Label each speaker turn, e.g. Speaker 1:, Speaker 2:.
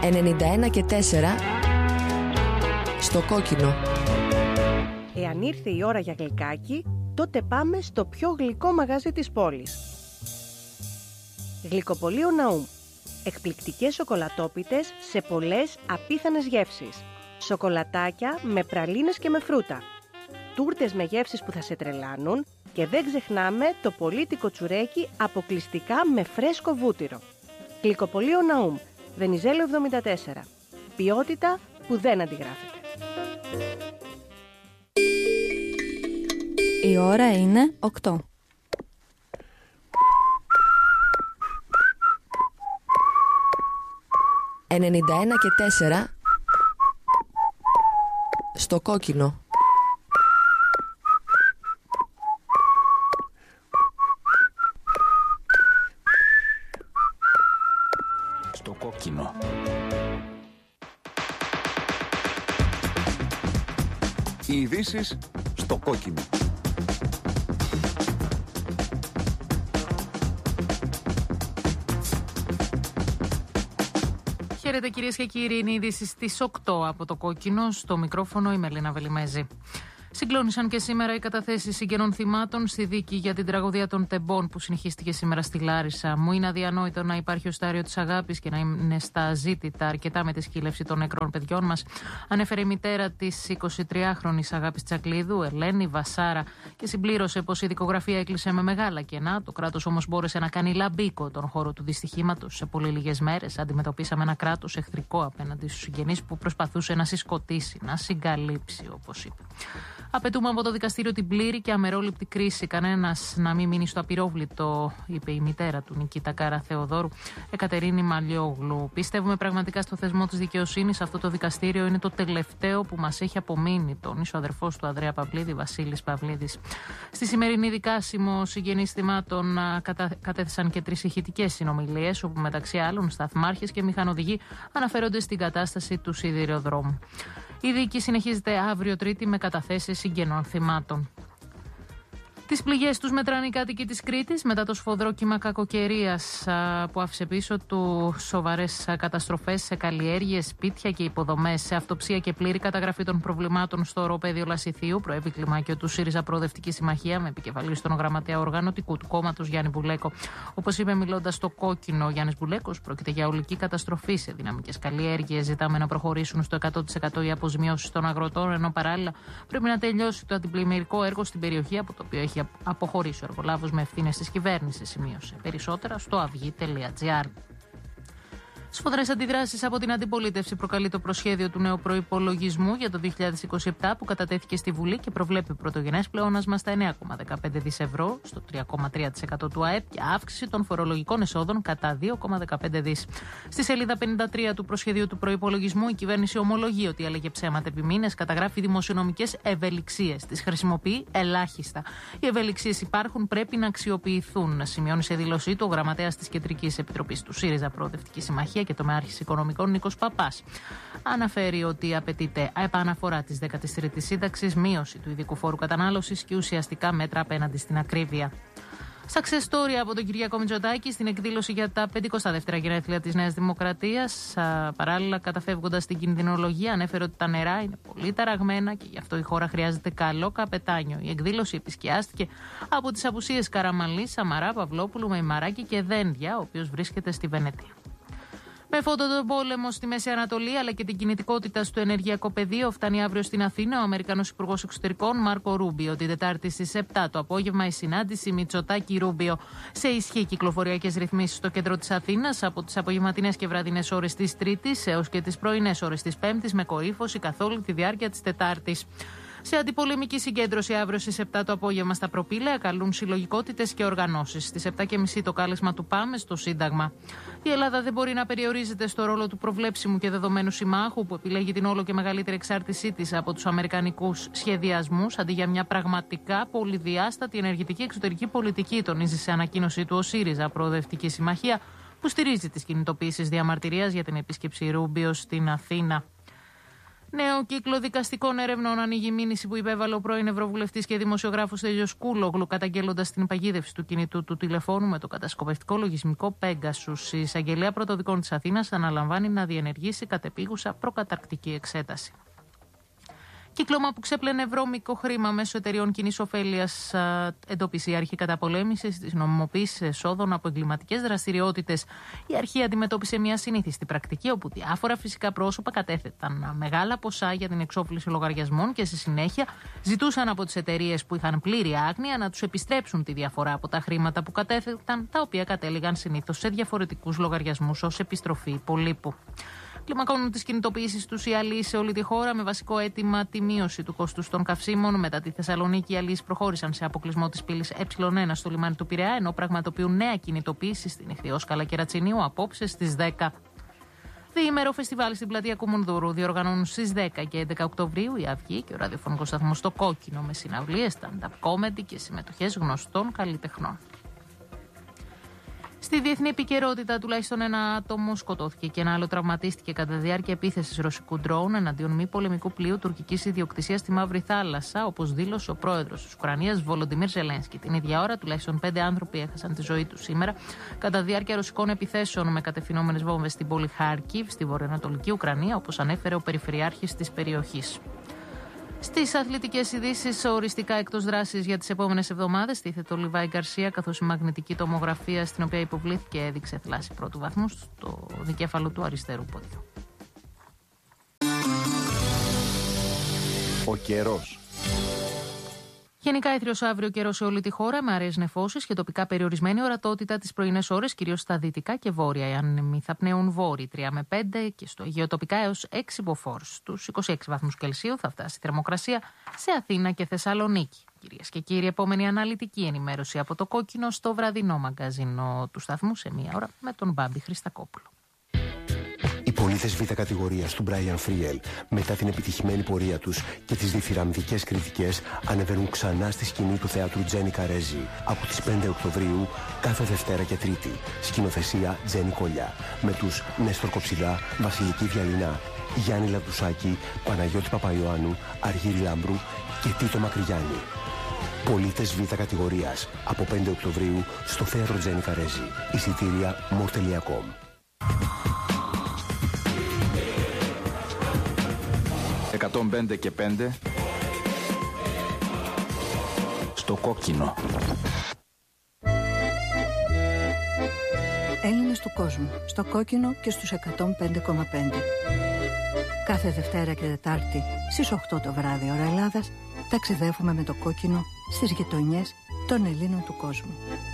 Speaker 1: 91 και 4 στο κόκκινο.
Speaker 2: Εάν ήρθε η ώρα για γλυκάκι, τότε πάμε στο πιο γλυκό μαγαζί της πόλης. Γλυκοπωλείο Ναούμ. Εκπληκτικές σοκολατόπιτες σε πολλές απίθανες γεύσεις. Σοκολατάκια με πραλίνες και με φρούτα. Τούρτες με γεύσεις που θα σε τρελάνουν και δεν ξεχνάμε το πολύτικο τσουρέκι αποκλειστικά με φρέσκο βούτυρο. Γλυκοπωλείο Ναούμ, Βενιζέλο 74. Ποιότητα που δεν αντιγράφεται.
Speaker 3: Η ώρα είναι 8.
Speaker 1: «91 και 4 στο κόκκινο».
Speaker 4: Στο κόκκινο. Οι ειδήσεις στο κόκκινο.
Speaker 5: Χαίρετε κυρίες και κύριοι, είναι οι ειδήσεις στις 8 από το κόκκινο. Στο μικρόφωνο η Μελίνα Βελιμέζη. Συγκλώνησαν και σήμερα οι καταθέσεις συγγενών θυμάτων στη δίκη για την τραγωδία των Τεμπών που συνεχίστηκε σήμερα στη Λάρισα. Μου είναι αδιανόητο να υπάρχει οστάριο της αγάπης και να είναι στα αζήτητα αρκετά με τη σκύλευση των νεκρών παιδιών μας, ανέφερε η μητέρα της 23χρονης Αγάπης Τσακλίδου, Ελένη Βασάρα, και συμπλήρωσε πως η δικογραφία έκλεισε με μεγάλα κενά. Το κράτος όμως μπόρεσε να κάνει λαμπίκο τον χώρο του δυστυχήματος. Σε πολύ λίγες μέρες αντιμετωπίσαμε ένα κράτος εχθρικό απέναντι στους συγγενείς που προσπαθούσε να συσκοτήσει, να συγκαλύψει, όπως είπε. Απαιτούμε από το δικαστήριο την πλήρη και αμερόληπτη κρίση. Κανένας να μην μείνει στο απειρόβλητο, είπε η μητέρα του Νικήτα Κάρα Θεοδόρου, Εκατερίνη Μαλιόγλου. Πιστεύουμε πραγματικά στο θεσμό της δικαιοσύνης. Αυτό το δικαστήριο είναι το τελευταίο που μας έχει απομείνει, τόνισε ο αδερφός του Ανδρέα Παυλίδη, Βασίλης Παυλίδης. Στη σημερινή δικάσιμο συγγενείς θυμάτων κατέθεσαν και 3 ηχητικές συνομιλίες, όπου μεταξύ άλλων σταθμάρχες και μηχανοδηγοί αναφέρονται στην κατάσταση του σιδηροδρόμου. Η δίκη συνεχίζεται αύριο Τρίτη με καταθέσεις συγγενών θυμάτων. Τις πληγές τους μετράνε οι κάτοικοι της Κρήτης μετά το σφοδρό κύμα κακοκαιρίας που άφησε πίσω του σοβαρές καταστροφές σε καλλιέργειες, σπίτια και υποδομές. Σε αυτοψία και πλήρη καταγραφή των προβλημάτων στο οροπέδιο Λασιθίου προέβη κλιμάκιο του ΣΥΡΙΖΑ Προοδευτική Συμμαχία με επικεφαλή στον γραμματέα οργανωτικού του κόμματος Γιάννη Μπουλέκο. Όπως είπε μιλώντας στο κόκκινο, ο Γιάννης Μπουλέκος, πρόκειται για ολική καταστροφή σε δυναμικές καλλιέργειες. Ζητάμε να προχωρήσουν στο 100% οι αποζημιώσεις των αγροτών, ενώ παράλληλα πρέπει να τελειώσει το αντιπλημμυρικό έργο στην περιοχή από το οποίο έχει αποχωρήσει ο εργολάβος με ευθύνες της κυβέρνησης, σημείωσε. Περισσότερα στο αυγή.gr. Σφοδρές αντιδράσεις από την αντιπολίτευση προκαλεί το προσχέδιο του νέου προϋπολογισμού για το 2027 που κατατέθηκε στη Βουλή και προβλέπει πρωτογενές πλεόνασμα στα 9,15 δις ευρώ, στο 3,3% του ΑΕΠ και αύξηση των φορολογικών εσόδων κατά 2,15 δις. Στη σελίδα 53 του προσχεδίου του προϋπολογισμού η κυβέρνηση ομολογεί ότι έλεγε ψέματα επί μήνες, καταγράφει δημοσιονομικές ευελιξίες. Τις χρησιμοποιεί ελάχιστα. Οι ευελιξίες υπάρχουν, πρέπει να αξιοποιηθούν, σημειώνει σε δήλωσή του ο γραμματέας της Κεντρικής Επιτροπής του ΣΥΡΙΖΑ Προοδευτική Συμμαχία και τομεάρχης οικονομικών Νίκος Παπάς. Αναφέρει ότι απαιτείται επαναφορά της 13ης σύνταξης, μείωση του ειδικού φόρου κατανάλωσης και ουσιαστικά μέτρα απέναντι στην ακρίβεια. Success story από τον Κυριάκο Μητσοτάκη στην εκδήλωση για τα 52 γενέθλια της Νέας Δημοκρατίας. Παράλληλα, καταφεύγοντας την κινδυνολογία, ανέφερε ότι τα νερά είναι πολύ ταραγμένα και γι' αυτό η χώρα χρειάζεται καλό καπετάνιο. Η εκδήλωση επισκιάστηκε από τις απουσίες Καραμανλή, Σαμαρά, Παυλόπουλου, Μεϊμαράκη και Δένδια, ο οποίος βρίσκεται στη Βενετία. Με φόντο τον πόλεμο στη Μέση Ανατολή αλλά και την κινητικότητα στο ενεργειακό πεδίο, φτάνει αύριο στην Αθήνα ο Αμερικανός Υπουργός Εξωτερικών Μάρκο Ρούμπιο. Την Τετάρτη στις 7 το απόγευμα η συνάντηση Μητσοτάκη-Ρούμπιο. Σε ισχύ κυκλοφοριακές ρυθμίσεις στο κέντρο της Αθήνας από τις απογευματινές και βραδινές ώρες της Τρίτης έως και τις πρωινές ώρες της Πέμπτης, με κορύφωση καθ' όλη τη διάρκεια της Τετάρτης. Σε αντιπολεμική συγκέντρωση αύριο στις 7 το απόγευμα στα Προπήλαια καλούν συλλογικότητες και οργανώσεις. Στις 7.30 το κάλεσμα του Πάμε στο Σύνταγμα. Η Ελλάδα δεν μπορεί να περιορίζεται στο ρόλο του προβλέψιμου και δεδομένου συμμάχου που επιλέγει την όλο και μεγαλύτερη εξάρτησή της από τους αμερικανικούς σχεδιασμούς, αντί για μια πραγματικά πολυδιάστατη ενεργητική εξωτερική πολιτική, τονίζει σε ανακοίνωσή του ο ΣΥΡΙΖΑ Προοδευτική Συμμαχία, που στηρίζει τις κινητοποίησεις διαμαρτυρίας για την επίσκεψη Ρούμπιο στην Αθήνα. Νέο κύκλο δικαστικών ερευνών ανοίγει μήνυση που υπέβαλε ο πρώην Ευρωβουλευτής και δημοσιογράφος Στέλιος Κούλογλου, καταγγέλλοντας την παγίδευση του κινητού του τηλεφώνου με το κατασκοπευτικό λογισμικό Pegasus. Η Εισαγγελία Πρωτοδικών της Αθήνας αναλαμβάνει να διενεργήσει κατεπίγουσα προκαταρκτική εξέταση. Κύκλωμα που ξέπλαινε βρώμικο χρήμα μέσω εταιριών κοινής ωφέλειας εντόπισε η αρχή καταπολέμησης της νομιμοποίησης εσόδων από εγκληματικές δραστηριότητες. Η αρχή αντιμετώπισε μια συνήθιστη πρακτική όπου διάφορα φυσικά πρόσωπα κατέθεταν μεγάλα ποσά για την εξόφληση λογαριασμών και στη συνέχεια ζητούσαν από τις εταιρείες που είχαν πλήρη άγνοια να τους επιστρέψουν τη διαφορά από τα χρήματα που κατέθεταν, τα οποία κατέληγαν συνήθως σε διαφορετικούς λογαριασμούς ως επιστροφή υπολείπου. Κλιμακώνουν τις κινητοποιήσεις τους οι αλείς σε όλη τη χώρα με βασικό αίτημα τη μείωση του κόστους των καυσίμων. Μετά τη Θεσσαλονίκη, οι αλείς προχώρησαν σε αποκλεισμό της πύλης Ε1 στο λιμάνι του Πειραιά, ενώ πραγματοποιούν νέα κινητοποίηση στην Ιχθυόσκαλα και Ρατσινίου απόψε στις 10. Διήμερο φεστιβάλ στην πλατεία Κουμουνδούρου διοργανώνουν στις 10 και 11 Οκτωβρίου η Αυγή και ο ραδιοφωνικός σταθμός Στο Κόκκινο με συναυλίες, stand-up comedy και συμμετοχές γνωστών καλλιτεχνών. Στη διεθνή επικαιρότητα, τουλάχιστον ένα άτομο σκοτώθηκε και ένα άλλο τραυματίστηκε κατά διάρκεια επίθεσης ρωσικού ντρόουν εναντίον μη πολεμικού πλοίου τουρκικής ιδιοκτησίας στη Μαύρη Θάλασσα, όπως δήλωσε ο πρόεδρος της Ουκρανίας Βολοντιμίρ Ζελένσκι. Την ίδια ώρα, τουλάχιστον 5 άνθρωποι έχασαν τη ζωή τους σήμερα κατά διάρκεια ρωσικών επιθέσεων με κατευθυνόμενες βόμβες στην πόλη Χάρκιβ, στη βορειοανατολική Ουκρανία, όπως ανέφερε ο περιφερειάρχης της περιοχής. Στις αθλητικές ειδήσεις, οριστικά εκτός δράσης για τις επόμενες εβδομάδες τίθεται ο Λιβάη Γκαρσία, καθώς η μαγνητική τομογραφία στην οποία υποβλήθηκε έδειξε θλάση πρώτου βαθμού στο δικέφαλο του αριστερού ποδιού.
Speaker 4: Ο καιρός.
Speaker 5: Γενικά αίθριος αύριο καιρό σε όλη τη χώρα με αραιές νεφώσεις και τοπικά περιορισμένη ορατότητα τις πρωινές ώρες, κυρίως στα δυτικά και βόρεια. Οι άνεμοι θα πνέουν βόρειοι 3 με 5 και στο Αιγαίο τοπικά έως 6 μποφόρ. Στους 26 βαθμούς Κελσίου θα φτάσει η θερμοκρασία σε Αθήνα και Θεσσαλονίκη. Κυρίες και κύριοι, επόμενη αναλυτική ενημέρωση από το Κόκκινο στο βραδινό μαγκαζίνο του σταθμού σε 1 ώρα με τον Μπάμπη Χριστακόπουλο.
Speaker 3: Οι πολίτες Β' κατηγορίας του Brian Friel, μετά την επιτυχημένη πορεία τους και τις διθυραμβικές κριτικές, ανεβαίνουν ξανά στη σκηνή του θεάτρου Τζένι Καρέζη από τις 5 Οκτωβρίου, κάθε Δευτέρα και Τρίτη. Σκηνοθεσία Τζένι Κολιά, με τους Νέστορ Κοψιδά, Βασιλική Διαλυνά, Γιάννη Λαμπρουσάκη, Παναγιώτη Παπαϊωάννου, Αργύρη Λάμπρου και Τίτο Μακρυγιάννη. Πολίτες Β' κατηγορίας από 5 Οκτωβρίου στο θέατρο Τζένι Καρέζη. Εισιτήρια more.com.
Speaker 4: «105 και 5» στο Κόκκινο.
Speaker 6: Έλληνες του κόσμου, στο Κόκκινο και στους 105,5. Κάθε Δευτέρα και Τετάρτη στις 8 το βράδυ ώρα Ελλάδας ταξιδεύουμε με το Κόκκινο στις γειτονιές των Ελλήνων του κόσμου.